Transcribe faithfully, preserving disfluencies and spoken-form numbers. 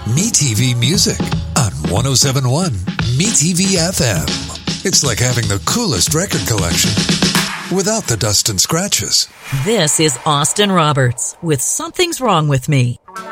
MeTV Music on one oh seven point one MeTV F M. It's like having the coolest record collection without the dust and scratches. This is Austin Roberts with Something's Wrong with Me.